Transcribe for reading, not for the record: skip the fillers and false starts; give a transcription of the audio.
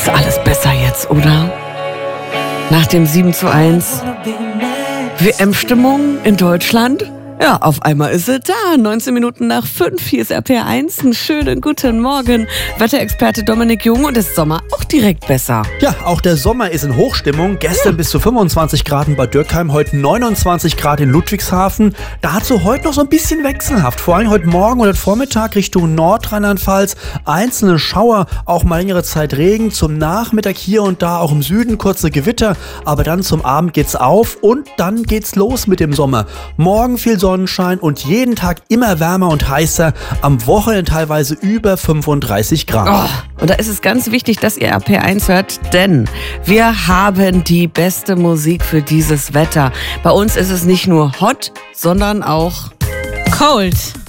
Ist alles besser jetzt, oder? Nach dem 7:1. WM-Stimmung in Deutschland? Ja, auf einmal ist sie da. 19 Minuten nach 5. Hier ist RPR1. Einen schönen guten Morgen. Wetterexperte Dominik Jung, und ist Sommer auch direkt besser. Ja, auch der Sommer ist in Hochstimmung. Gestern bis zu 25 Grad in Bad Dürkheim, heute 29 Grad in Ludwigshafen. Dazu heute noch so ein bisschen wechselhaft. Vor allem heute Morgen und heute Vormittag Richtung Nordrhein-Pfalz. Einzelne Schauer, auch mal längere Zeit Regen. Zum Nachmittag hier und da auch im Süden kurze Gewitter. Aber dann zum Abend geht's auf und dann geht's los mit dem Sommer. Morgen viel Sonnenschein und jeden Tag immer wärmer und heißer. Am Wochenende teilweise über 35 Grad. Oh, und da ist es ganz wichtig, dass ihr RPR1 hört, denn wir haben die beste Musik für dieses Wetter. Bei uns ist es nicht nur hot, sondern auch cold.